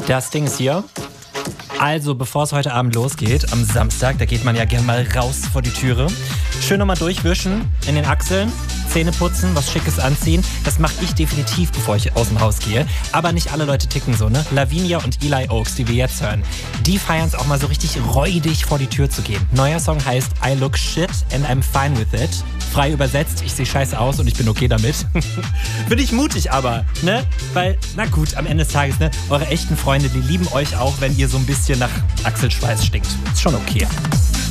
Das Ding ist hier. Also, bevor es heute Abend losgeht, am Samstag, da geht man ja gerne mal raus vor die Türe. Schön nochmal durchwischen in den Achseln, Zähne putzen, was Schickes anziehen. Das mache ich definitiv, bevor ich aus dem Haus gehe. Aber nicht alle Leute ticken so, ne? Lavinia und Eli Oaks, die wir jetzt hören, die feiern es auch mal so richtig räudig vor die Tür zu gehen. Neuer Song heißt I Look Shit and I'm Fine With It. Frei übersetzt, ich sehe scheiße aus und ich bin okay damit. Finde ich mutig aber, ne? Weil, na gut, am Ende des Tages, ne? Eure echten Freunde, die lieben euch auch, wenn ihr so ein bisschen nach Achselschweiß stinkt. Ist schon okay.